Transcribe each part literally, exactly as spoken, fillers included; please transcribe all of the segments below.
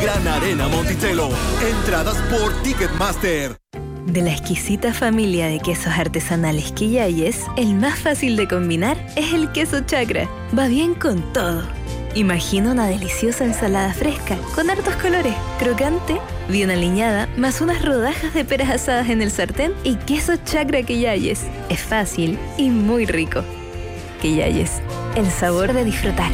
Gran Arena Monticello. Entradas por Ticketmaster. De la exquisita familia de quesos artesanales Quillayes, el más fácil de combinar es el queso chacra. Va bien con todo. Imagina una deliciosa ensalada fresca, con hartos colores, crocante, bien aliñada, más unas rodajas de peras asadas en el sartén y queso chacra Quillayes. Es fácil y muy rico. Quillayes, el sabor de disfrutar.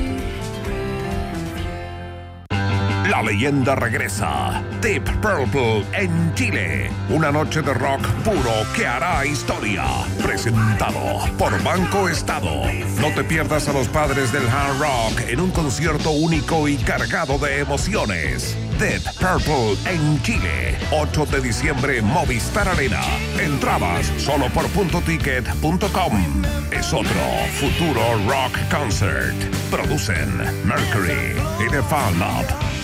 La leyenda regresa. Deep Purple en Chile. Una noche de rock puro que hará historia. Presentado por Banco Estado. No te pierdas a los padres del hard rock en un concierto único y cargado de emociones. Deep Purple en Chile. ocho de diciembre, Movistar Arena. Entradas solo por punto ticket punto com. Es otro futuro rock concert. Producen Mercury y The Fan Lab.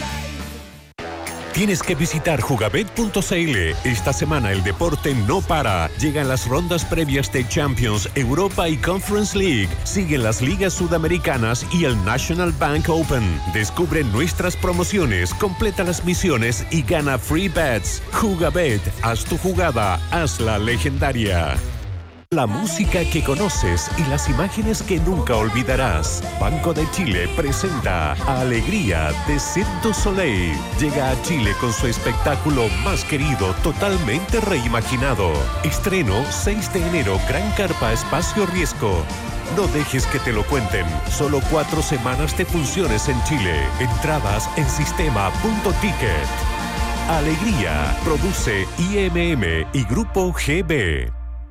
Tienes que visitar jugabet punto c l. Esta semana el deporte no para. Llegan las rondas previas de Champions, Europa y Conference League. Siguen las ligas sudamericanas y el National Bank Open. Descubre nuestras promociones, completa las misiones y gana free bets. Jugabet, haz tu jugada, hazla legendaria. La música que conoces y las imágenes que nunca olvidarás. Banco de Chile presenta Alegría de Cirque du Soleil. Llega a Chile con su espectáculo más querido, totalmente reimaginado. Estreno seis de enero, Gran Carpa Espacio Riesgo. No dejes que te lo cuenten. Solo cuatro semanas de funciones en Chile. Entradas en sistema punto ticket. Alegría. Produce I M M y Grupo G B.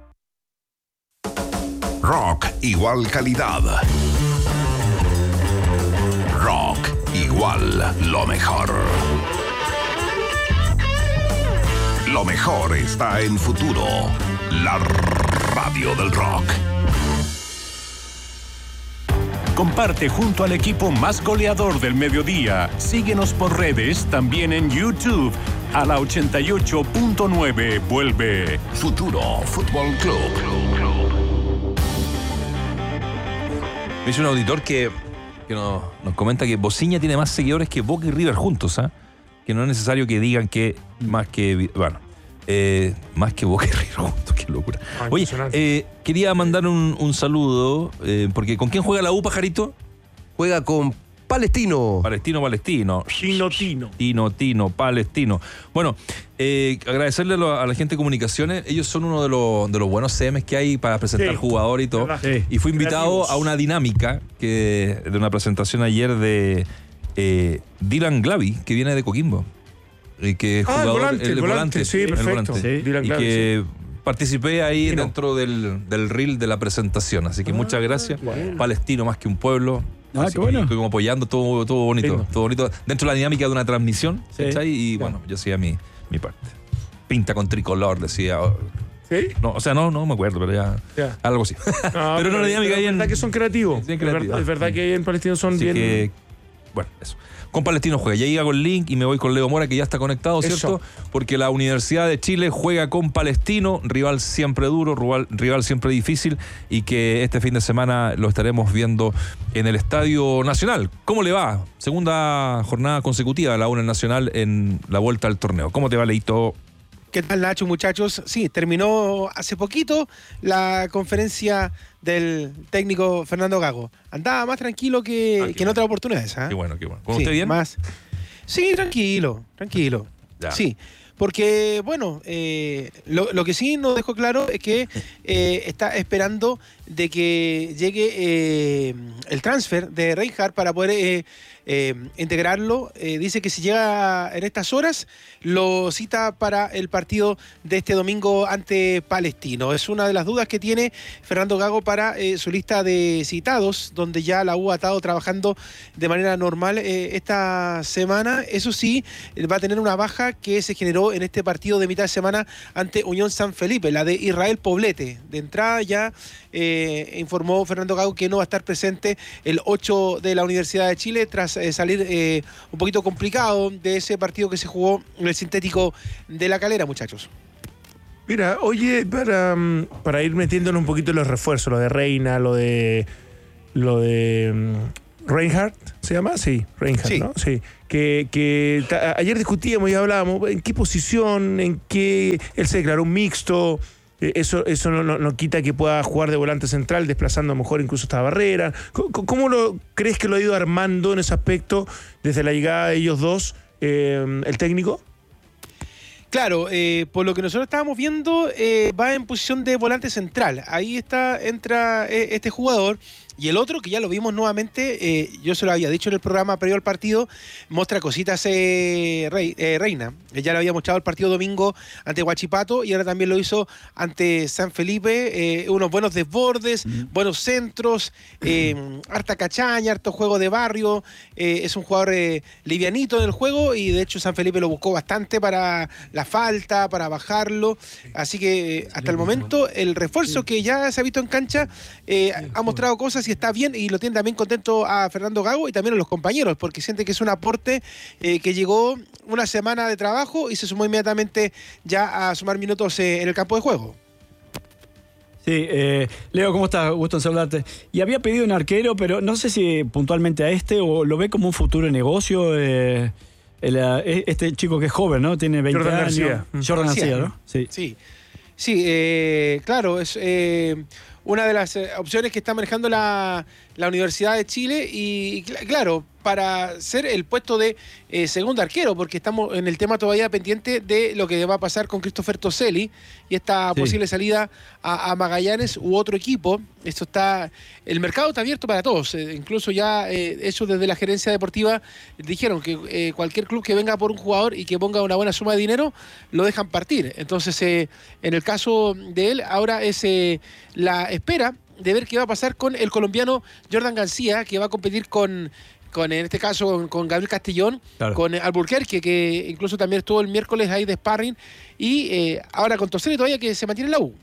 Rock igual calidad. Rock igual lo mejor. Lo mejor está en Futuro, la radio del rock. Comparte junto al equipo más goleador del mediodía. Síguenos por redes, también en YouTube. A la ochenta y ocho punto nueve vuelve Futuro Fútbol Club. Me dice un auditor que, que nos, nos comenta que Bociña tiene más seguidores que Boca y River juntos, ¿eh? Que no es necesario que digan que más que... Bueno, eh, más que Boca y River juntos, qué locura. Ah, Oye, eh, quería mandar un, un saludo, eh, porque ¿con quién juega la U, Pajarito? Juega con Palestino. Palestino, Palestino. Tino, Tino. Tino, Tino, Palestino. Bueno, eh, agradecerle a la, a la gente de comunicaciones. Ellos son uno de los, de los buenos C Ms que hay para presentar Sí, jugadores y todo. sí. Y fui invitado Creativos. a una dinámica que, de una presentación ayer de eh, Dylan Glavi, que viene de Coquimbo. Y que es Ah, el jugador, volante, el volante, sí, el perfecto. volante. Sí. Dylan Y Glavi, que participé ahí Tino. dentro del, del reel de la presentación. Así que Ah, muchas gracias. bueno. Palestino más que un pueblo. Ah, Así qué bueno. que estoy como apoyando, todo, todo bonito, Lindo. todo bonito. Dentro de la dinámica de una transmisión, Sí. ¿cachai? Y bueno, yo hacía mi, mi parte. Pinta con tricolor, decía. ¿Sí? No, o sea, no, no me acuerdo, pero ya. Ya. Algo así. No, pero no la dinámica ahí es en. verdad que son creativos. Sí, Es creativos. verdad, es verdad que ahí en Palestino son Así bien... que, bueno, eso. Con Palestino juega. Ya llega con el link y me voy con Leo Mora, que ya está conectado, ¿cierto? Eso. Porque la Universidad de Chile juega con Palestino, rival siempre duro, rival, rival siempre difícil, y que este fin de semana lo estaremos viendo en el Estadio Nacional. ¿Cómo le va? Segunda jornada consecutiva de la U N E Nacional en la vuelta al torneo. ¿Cómo te va, Leito? ¿Qué tal, Nacho, muchachos? Sí, terminó hace poquito la conferencia del técnico Fernando Gago. Andaba más tranquilo que, Ah, qué que en bueno. otras oportunidades. ¿eh? Qué bueno, qué bueno. ¿Con Sí, usted bien? Más. Sí, tranquilo, tranquilo. Ya. Sí, porque, bueno, eh, lo, lo que sí nos dejó claro es que eh, está esperando de que llegue eh, el transfer de Reinhardt para poder eh, eh, integrarlo. Eh, dice que si llega en estas horas, lo cita para el partido de este domingo ante Palestino. Es una de las dudas que tiene Fernando Gago para eh, su lista de citados, donde ya la U ha estado trabajando de manera normal eh, esta semana. Eso sí, va a tener una baja que se generó en este partido de mitad de semana ante Unión San Felipe, la de Israel Poblete. De entrada ya eh, informó Fernando Gago que no va a estar presente el ocho de la Universidad de Chile tras eh, salir eh, un poquito complicado de ese partido que se jugó en el sintético de La Calera, muchachos. Mira, oye, para, mm, para ir metiéndonos un poquito en los refuerzos, lo de Reina, lo de lo de mm, Reinhardt, ¿se llama? Sí, Reinhardt, Sí. ¿no? Sí. Que, que ta- ayer discutíamos y hablábamos en qué posición, en qué él se declaró un mixto. eh, Eso, eso no, no, no quita que pueda jugar de volante central, desplazando mejor incluso esta barrera. ¿Cómo, cómo lo crees que lo ha ido armando en ese aspecto desde la llegada de ellos dos, eh, el técnico? Claro, eh, por lo que nosotros estábamos viendo, eh, va en posición de volante central. Ahí está, entra eh, este jugador. Y el otro, que ya lo vimos nuevamente, eh, yo se lo había dicho en el programa previo al partido, muestra cositas eh, Rey, eh, Reina. Ya lo había mostrado el partido domingo ante Huachipato y ahora también lo hizo ante San Felipe. Eh, unos buenos desbordes, mm. buenos centros, eh, harta cachaña, harto juego de barrio. Eh, es un jugador eh, livianito en el juego y de hecho San Felipe lo buscó bastante para la falta, para bajarlo. Así que eh, hasta el momento el refuerzo que ya se ha visto en cancha eh, ha mostrado cosas y está bien, y lo tiene también contento a Fernando Gago y también a los compañeros, porque siente que es un aporte eh, que llegó una semana de trabajo y se sumó inmediatamente ya a sumar minutos eh, en el campo de juego. Sí, eh, Leo, ¿cómo estás? Gusto en saludarte. Y había pedido un arquero, pero no sé si puntualmente a este o lo ve como un futuro negocio. Eh, el, eh, este chico que es joven, ¿no? Tiene veinte Jordan años. García. Jordan García, García, ¿no? Sí. Sí, sí eh, claro, es eh, una de las eh, opciones que está manejando la, la Universidad de Chile y, y cl- claro, para ser el puesto de eh, segundo arquero, porque estamos en el tema todavía pendiente de lo que va a pasar con Christopher Toselli y esta Sí. posible salida a, a Magallanes u otro equipo. Esto está, el mercado está abierto para todos, eh, incluso ya eh, eso desde la gerencia deportiva dijeron que eh, cualquier club que venga por un jugador y que ponga una buena suma de dinero, lo dejan partir. Entonces, eh, en el caso de él, ahora es eh, la espera de ver qué va a pasar con el colombiano Jordan García, que va a competir con, con en este caso, con, con Gabriel Castellón, Claro. con Alburquerque, que incluso también estuvo el miércoles ahí de sparring, y eh, ahora con Toselli todavía que se mantiene en la U.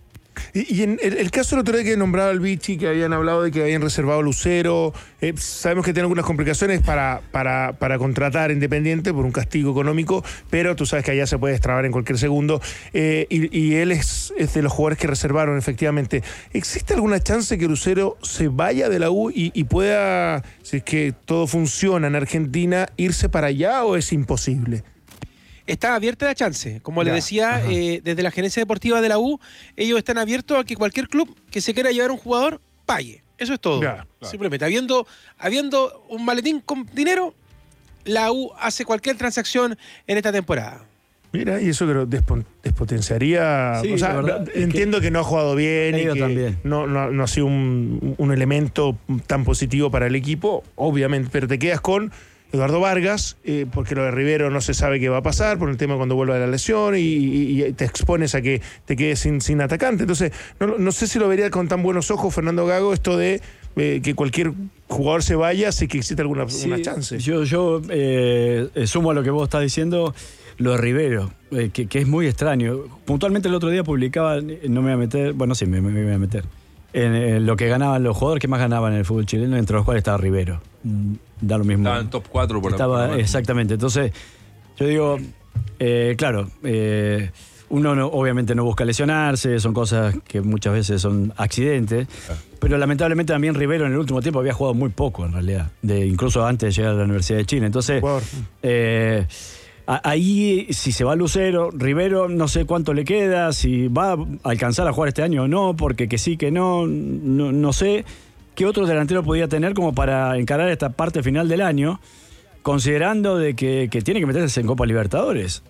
Y, y en el, el caso del otro día que nombraba el Vichy, que habían hablado de que habían reservado Lucero, eh, sabemos que tiene algunas complicaciones para, para, para contratar Independiente por un castigo económico, pero tú sabes que allá se puede destrabar en cualquier segundo, eh, y, y él es, es de los jugadores que reservaron efectivamente. ¿Existe alguna chance que Lucero se vaya de la U y, y pueda, si es que todo funciona en Argentina, irse para allá o es imposible? Está abierta la chance. Como Ya, les decía, ajá. eh, desde la gerencia deportiva de la U, ellos están abiertos a que cualquier club que se quiera llevar un jugador, pague. Eso es todo. Ya, claro. Simplemente, habiendo, habiendo un maletín con dinero, la U hace cualquier transacción en esta temporada. Mira, y eso creo despo- despotenciaría. Sí, o sea, la verdad es entiendo que, no ha jugado bien Ha y ido que también. no, no, no ha sido un, un elemento tan positivo para el equipo, obviamente, pero te quedas con Eduardo Vargas, eh, porque lo de Rivero no se sabe qué va a pasar por el tema cuando vuelva de la lesión y, y- y te expones a que te quedes sin, sin atacante. Entonces, no, no sé si lo vería con tan buenos ojos Fernando Gago esto de eh, que cualquier jugador se vaya, si que existe alguna Sí, una chance. Yo, yo eh, eh, sumo a lo que vos estás diciendo, lo de Rivero, eh, que, que es muy extraño. Puntualmente el otro día publicaba, eh, no me voy a meter, bueno, sí, me, me- me voy a meter, en, en lo que ganaban los jugadores que más ganaban en el fútbol chileno, entre los cuales estaba Rivero. Mm, Da lo mismo. Estaba en top cuatro por la- Estaba, por la- exactamente. Entonces, yo digo, eh, claro, eh, uno no- obviamente no busca lesionarse, son cosas que muchas veces son accidentes, pero lamentablemente también Rivero en el último tiempo había jugado muy poco en realidad, de, incluso antes de llegar a la Universidad de Chile. Entonces, Jugador. eh, a- ahí si se va Lucero, Rivero no sé cuánto le queda, si va a alcanzar a jugar este año o no, porque que sí, que no, no, no sé qué otro delantero podía tener como para encarar esta parte final del año, considerando de que, que tiene que meterse en Copa Libertadores.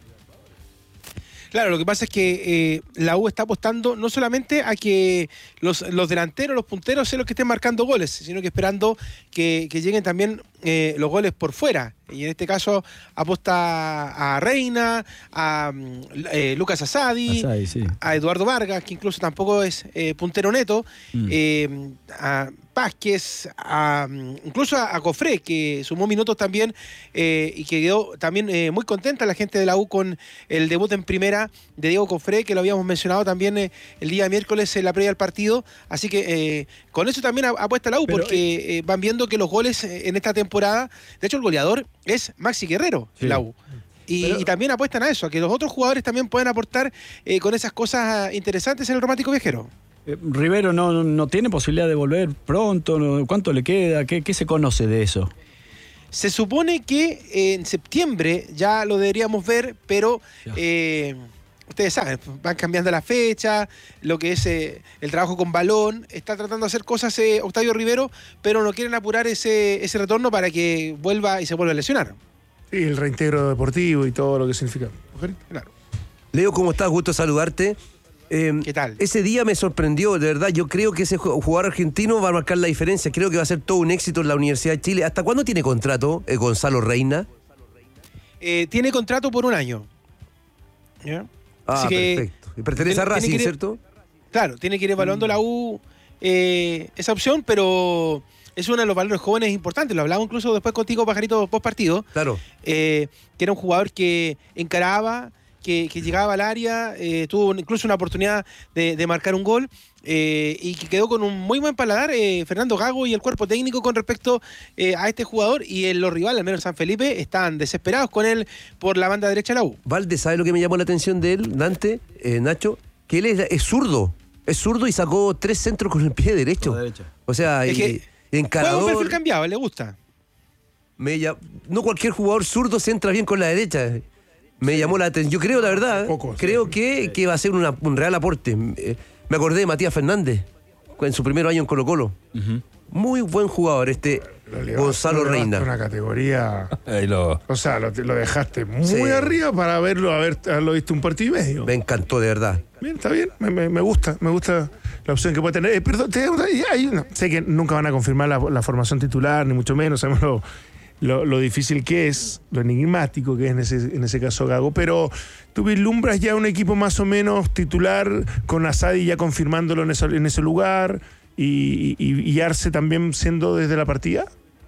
Claro, lo que pasa es que eh, la U está apostando no solamente a que los, los delanteros, los punteros sean los que estén marcando goles, sino que esperando que, que lleguen también eh, los goles por fuera. Y en este caso aposta a Reina, a mm, eh, Lucas Asadi, Asadi, sí. a Eduardo Vargas, que incluso tampoco es eh, puntero neto, Mm. eh, a Vázquez, a, mm, incluso a, a Cofré, que sumó minutos también eh, y que quedó también eh, muy contenta la gente de la U con el debut en primera de Diego Cofré, que lo habíamos mencionado también eh, el día miércoles en la previa del partido. Así que eh, con eso también a- apuesta la U, Pero, porque eh, van viendo que los goles eh, en esta temporada, de hecho el goleador es Maxi Guerrero, Sí. en la U. Y, Pero- y también apuestan a eso, a que los otros jugadores también pueden aportar eh, con esas cosas ah, interesantes en el romántico viajero. Eh, Rivero no, no tiene posibilidad de volver pronto. No, ¿cuánto le queda? ¿Qué, ¿Qué se conoce de eso? Se supone que eh, en septiembre ya lo deberíamos ver, pero eh, ustedes saben, van cambiando la fecha, lo que es eh, el trabajo con balón, está tratando de hacer cosas eh, Octavio Rivero, pero no quieren apurar ese, ese retorno para que vuelva y se vuelva a lesionar. Sí, el reintegro deportivo y todo lo que significa. Claro. Leo, ¿cómo estás? Gusto saludarte. Eh, ¿Qué tal? Ese día me sorprendió, de verdad. Yo creo que ese jugador argentino va a marcar la diferencia. Creo que va a ser todo un éxito en la Universidad de Chile. ¿Hasta cuándo tiene contrato eh, Gonzalo Reina? Eh, tiene contrato por un año. ¿Ya? Ah, Así que perfecto. Y pertenece tiene- a Racing, tiene que ir- ¿cierto? Claro, tiene que ir evaluando la U eh, esa opción, pero es uno de los valores jóvenes importantes. Lo hablaba incluso después contigo, Pajarito, post partido. Claro. Eh, que era un jugador que encaraba, que, que llegaba al área, eh, tuvo incluso una oportunidad de, de marcar un gol eh, y que quedó con un muy buen paladar eh, Fernando Gago y el cuerpo técnico con respecto eh, a este jugador, y en los rivales, al menos San Felipe, están desesperados con él por la banda derecha de la U. Valde, ¿sabe lo que me llamó la atención de él, Dante, eh, Nacho? Que él es, es zurdo. Es zurdo y sacó tres centros con el pie derecho. Con la derecha. O sea, Es y- que Juega un encarador. perfil cambiado, le gusta. Me lla- no cualquier jugador zurdo se entra bien con la derecha. Me llamó la atención. Yo creo, la verdad, Poco, sí. creo que, que va a ser una- un real aporte. Eh, Me acordé de Matías Fernández en su primer año en Colo Colo. Muy buen jugador este Lo elevaste- Gonzalo lo elevaste Reina. a una categoría. Ahí lo... O sea, lo, lo dejaste muy Sí. arriba para verlo, haber, haberlo visto un partido y medio. Me encantó, de verdad. Bien, está bien, me, me- me gusta, me gusta la opción que puede tener. Eh, perdón, te- hay una- sé que nunca van a confirmar la, la formación titular, ni mucho menos, sabemos lo, lo- lo difícil que es, lo enigmático que es en ese, en ese caso Gago, pero tú vislumbras ya un equipo más o menos titular, con Asadi ya confirmándolo en ese, en ese lugar, y, y, y Arce también siendo desde la partida.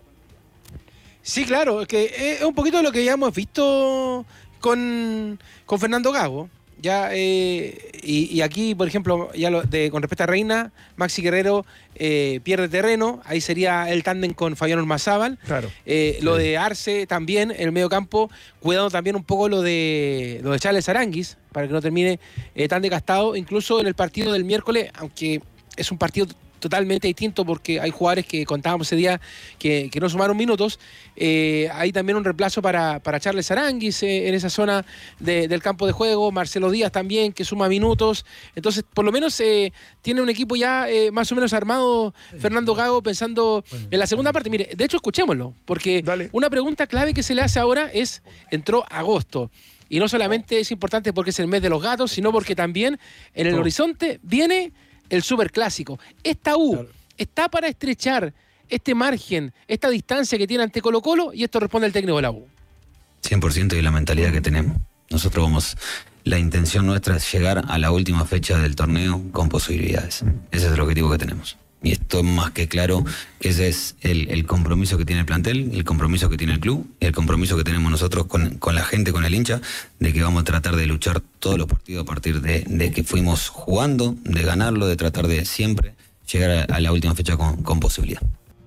Sí, claro, es que es un poquito lo que ya hemos visto con, con Fernando Gago. Ya, eh, y, y aquí, por ejemplo, ya lo de, con respecto a Reina, Maxi Guerrero eh, pierde terreno, ahí sería el tándem con Fabián Ormazábal. Claro. Eh, Lo de Arce también, en el medio campo, cuidando también un poco lo de lo de Charles Aranguis, para que no termine eh, tan desgastado, incluso en el partido del miércoles, aunque es un partido totalmente distinto porque hay jugadores que contábamos ese día que, que no sumaron minutos. Eh, hay también un reemplazo para, para Charles Aranguis eh, en esa zona de- del campo de juego, Marcelo Díaz también, que suma minutos. Entonces, por lo menos eh, tiene un equipo ya eh, más o menos armado Fernando Gago, pensando en la segunda parte. Mire, de hecho, escuchémoslo, porque Dale. una pregunta clave que se le hace ahora es, entró agosto. Y no solamente es importante porque es el mes de los gatos, sino porque también en el horizonte viene el superclásico. Esta U está para estrechar este margen, esta distancia que tiene ante Colo Colo, y esto responde el técnico de la U. cien por ciento de la mentalidad que tenemos. Nosotros vamos, la intención nuestra es llegar a la última fecha del torneo con posibilidades. Ese es el objetivo que tenemos. Y esto es más que claro que ese es el, el compromiso que tiene el plantel, el compromiso que tiene el club, y el compromiso que tenemos nosotros con, con la gente, con el hincha, de que vamos a tratar de luchar todos los partidos a partir de, de que fuimos jugando, de ganarlo, de tratar de siempre llegar a, a la última fecha con, con posibilidad.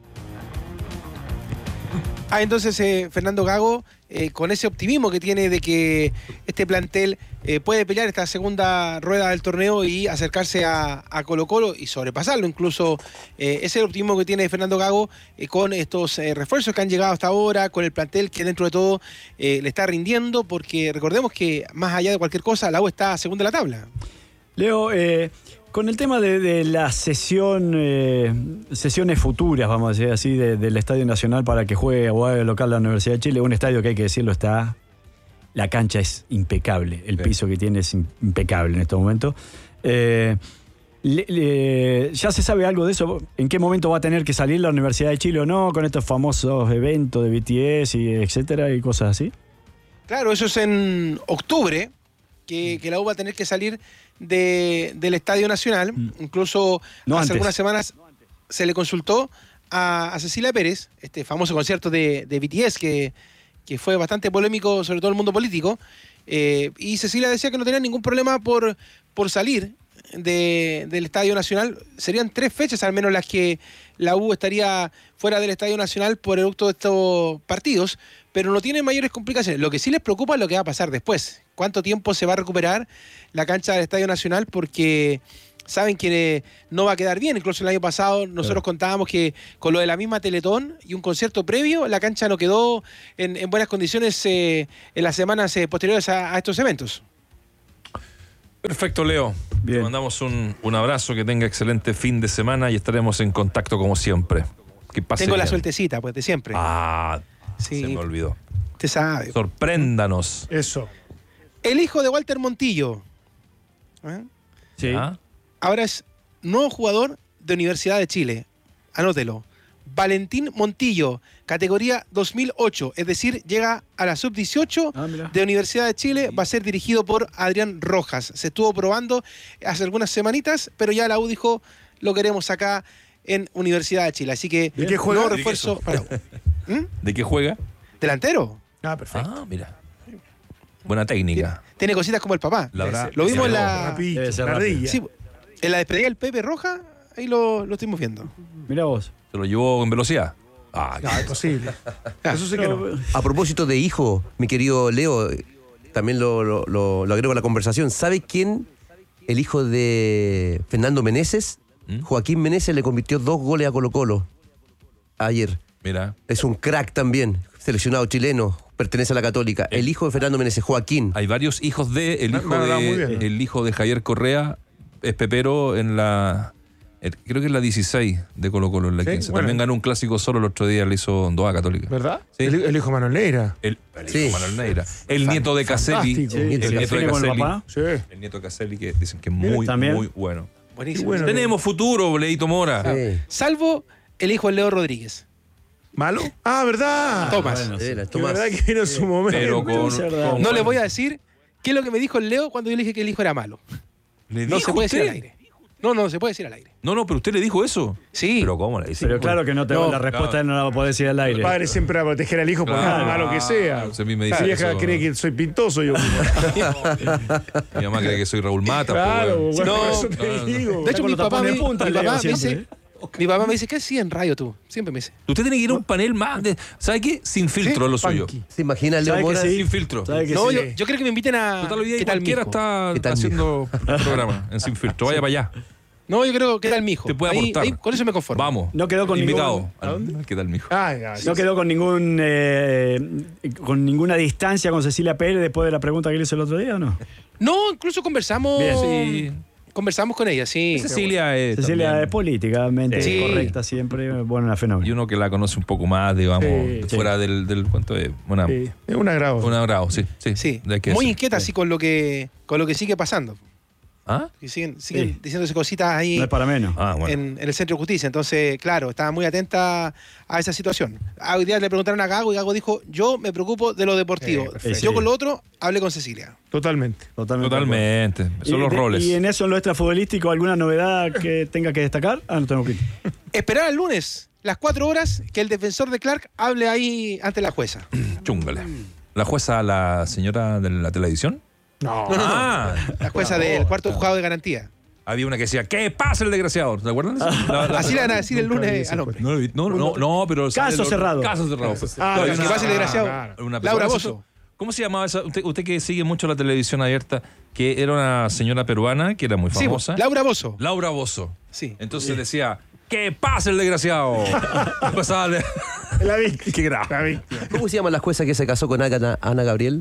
Ah, entonces eh, Fernando Gago, eh, con ese optimismo que tiene de que este plantel eh, puede pelear esta segunda rueda del torneo y acercarse a, a Colo Colo y sobrepasarlo incluso, eh, ese es el optimismo que tiene Fernando Gago eh, con estos eh, refuerzos que han llegado hasta ahora, con el plantel que dentro de todo eh, le está rindiendo, porque recordemos que más allá de cualquier cosa, la U está segunda en la tabla. Leo, eh, con el tema de, de la sesión, eh, sesiones futuras, vamos a decir así, de- del Estadio Nacional para que juegue o haga local la Universidad de Chile, un estadio que hay que decirlo está, la cancha es impecable, el Sí. piso que tiene es im- impecable en estos momentos. Eh, le- le- ¿Ya se sabe algo de eso? ¿En qué momento va a tener que salir la Universidad de Chile o no con estos famosos eventos de B T S y etcétera y cosas así? Claro, eso es en octubre, que, que la U va a tener que salir de- del Estadio Nacional. Incluso No hace antes. algunas semanas se le consultó a, a Cecilia Pérez, este famoso concierto de, de B T S, que, que fue bastante polémico, sobre todo en el mundo político. Eh, y Cecilia decía que no tenía ningún problema por, por salir de- del Estadio Nacional. Serían tres fechas al menos las que la U estaría fuera del Estadio Nacional por producto de estos partidos, pero no tiene mayores complicaciones. Lo que sí les preocupa es lo que va a pasar después. ¿Cuánto tiempo se va a recuperar la cancha del Estadio Nacional? Porque saben que no va a quedar bien. Incluso el año pasado nosotros contábamos que con lo de la misma Teletón y un concierto previo, la cancha no quedó en, en buenas condiciones eh, en las semanas eh, posteriores a, a estos eventos. Perfecto, Leo. Bien. Te mandamos un, un abrazo, que tenga excelente fin de semana y estaremos en contacto como siempre. Que pase Tengo la bien. sueltecita, pues, de siempre. Ah, Sí. se me olvidó. Usted sabe. Sorpréndanos. Eso. El hijo de Walter Montillo. ¿eh? Sí. ¿Ah? Ahora es nuevo jugador de Universidad de Chile. Anótelo. Valentín Montillo, categoría dos mil ocho, es decir, llega a la sub dieciocho Ah, mira. de Universidad de Chile, va a ser dirigido por Adrián Rojas. Se estuvo probando hace algunas semanitas, pero ya la U dijo, lo queremos acá en Universidad de Chile. Así que ¿De qué juega? nuevo refuerzo para la U. ¿Mm? ¿De qué juega? ¿Delantero? Ah, perfecto. Ah, mira. Buena técnica. Tiene cositas como el papá. La verdad, Lo vimos en se la, Rapidito, Debe ser la rápido. ardilla. sí, en la despedida del Pepe Roja, ahí lo, lo estuvimos viendo. Mira vos. ¿Se lo llevó en velocidad? Ah, No, es posible. Eso sí que no. A propósito de hijo, mi querido Leo, eh, también lo, lo, lo- lo agrego a la conversación. ¿Sabe quién? El hijo de Fernando Meneses. ¿Mm? Joaquín Meneses le convirtió dos goles a Colo Colo ayer. mira. Es un crack también, seleccionado chileno, pertenece a la Católica. El hijo de Fernando Meneses, Joaquín. Hay varios hijos de. El Me- hijo me han hablado muy de, bien, ¿no? el hijo de Javier Correa es pepero en la. el- creo que es la dieciséis de Colo Colo, en la Sí, quince. bueno. También ganó un clásico solo el otro día, le hizo dos a Católica. ¿Verdad? Sí. El, el hijo de Manuel Neira. El, el Sí. hijo Manuel Neira. El nieto de Caselli. Fantástico. El Sí, nieto de ¿Tiene con el Caselli. papá? Sí. El nieto de Caselli, que dicen que es muy, también. muy bueno. Buenísimo. Qué bueno. Tenemos futuro, Leito Mora. Sí. Salvo el hijo de Leo Rodríguez. ¿Malo? Ah, ¿verdad? Tomás. bueno. Era, Que Tomás. verdad que vino en su momento. Pero con. es verdad. con- No le voy a decir qué es lo que me dijo el Leo cuando yo le dije que el hijo era malo. ¿Le No dijo se puede usted? decir al aire. No, no se puede decir al aire. No, no, pero usted le dijo eso. Sí. Pero ¿cómo le dice? Pero claro que no te No, la respuesta no la va a poder decir al aire. El padre siempre va a proteger al hijo por Claro. más malo que sea. Si a mí me dice La vieja eso. cree que soy pintoso yo. Mi mamá cree que soy Raúl Mata. Claro, pues, bueno, No, por eso te no, no. digo. De hecho, con mi los papá, tapones me, de punta, mi Leo, papá me siempre, dice, mi papá me dice, ¿qué hacía en radio tú? Siempre me dice. Usted tiene que ir a un panel más de. ¿Sabe qué? Sin filtro es lo suyo. Punky. ¿Se imagina Leo ¿Sabe que Mora? sí? Sin filtro. ¿Sabe que No, sí? yo, yo creo que me inviten a. Total, hoy día ¿Qué tal, cualquiera mijo? está ¿Qué tal, haciendo programa en Sin Filtro. Vaya para allá. No, yo creo que tal mijo. Te puede Ahí- aportar. ahí con eso me conformo. Vamos. No quedó con Invitado. ningún- Al- ¿Qué tal, mijo? Ah, ya, No quedó con ningún eh, con ninguna distancia con Cecilia Pérez después de la pregunta que le hizo el otro día, ¿o no? No, incluso conversamos. Bien. Sí. Conversamos con ella, sí. Cecilia es. Cecilia también- es políticamente Sí. correcta siempre, bueno, una Y fenómeno. uno que la conoce un poco más, digamos, Sí, fuera del, del cuento de. Una, Sí, es un agrado. un agrado, sí. Sí. Sí. de que Muy sí. inquieta así con lo que con lo que sigue pasando. ¿Ah? Y siguen, siguen Sí. diciéndose cositas ahí No es para menos. Ah, bueno. en, en el centro de justicia. Entonces, claro, estaba muy atenta a esa situación. Ah, Hoy día le preguntaron a Gago y Gago dijo, yo me preocupo de lo deportivo. Eh, perfecto. yo Sí. con lo otro hablé con Cecilia. Totalmente. Totalmente. Totalmente. Y Son los de- roles. ¿Y en eso, en lo extrafutbolístico, alguna novedad que tenga que destacar? Ah, no tengo que. Esperar al lunes, las cuatro horas, que el defensor de Clark hable ahí ante la jueza. Chúngale. ¿La jueza, la señora de la televisión? No. Ah, La jueza del cuarto juzgado de garantía. había una que decía, ¿qué pasa el desgraciado? ¿Se acuerdan? La- la- Así le van a decir el Nunca vi lunes esa al hombre. No, lo vi- no, no, no, pero... Caso cerrado. Caso cerrado. pues. Ah, No, que es que una- pase el desgraciado. claro. una Laura persona- Bozzo. ¿Cómo se llamaba esa? Usted, usted que sigue mucho la televisión abierta, que era una señora peruana, que era muy Sí, famosa. Laura Bozo. Laura Bozzo. Sí. Entonces decía, ¿qué pasa el desgraciado? Y pasaba a leer. La víctima. Qué grave. La víctima. ¿Cómo se llama la jueza que se casó con Ana, Ana Gabriel?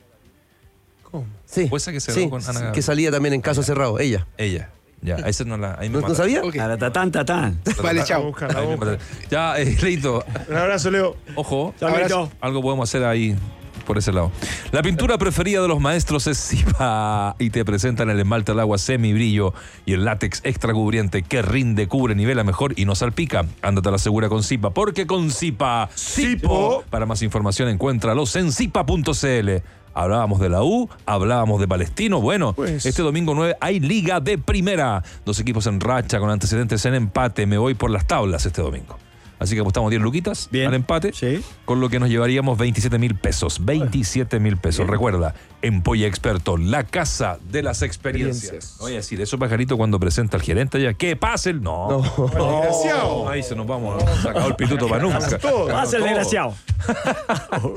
¿Cómo? Sí. Jueza que se sí, casó con Ana sí, Gabriel. que salía también en caso cerrado, ella. Ella. Ya, esa no la... ahí me ¿No, ¿no mata. sabía? Ok. Taratán, tatán. Vale, La chao. busca, la Ahí me busca. mata. Ya, eh, Leito, Un abrazo, Leo. ojo. Chao, Abrazo. Lito. Algo podemos hacer ahí por ese lado. La pintura preferida de los maestros es Zipa y te presentan el esmalte al agua semibrillo y el látex extra cubriente que rinde, cubre, nivela mejor y no salpica. Ándate a la segura con Zipa, porque con Zipa, Zipo. Para más información encuéntralos en zipa punto c l. Hablábamos de la U, hablábamos de Palestino. Bueno, Pues. este domingo nueve hay Liga de Primera. Dos equipos en racha con antecedentes en empate. Me voy por las tablas este domingo. Así que apostamos diez luquitas Bien. al empate, Sí. con lo que nos llevaríamos veintisiete mil pesos. veintisiete mil pesos. Recuerda, Empolla Experto, la casa de las experiencias. Experiencias. No voy a decir eso, pajarito, cuando presenta al gerente ya. ¿Qué pase el? No. Desgraciado. Ahí se nos vamos. Sacado el pituto para nunca. Todo. Pasa el Todo. desgraciado.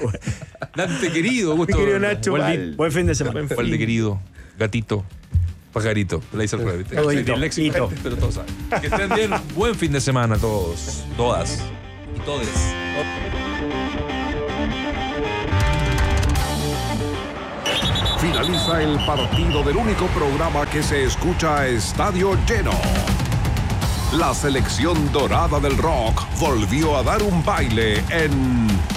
Dante querido, gusto. Mi querido Nacho, Waldi. Val. Buen fin de semana. Waldi querido, gatito. Pajarito, le hice el revés. Todo Soy hito, disléxico, hito. pero todos saben. Que estén bien. Buen fin de semana todos, todas y todes. Finaliza el partido del único programa que se escucha a estadio lleno. La selección dorada del rock volvió a dar un baile en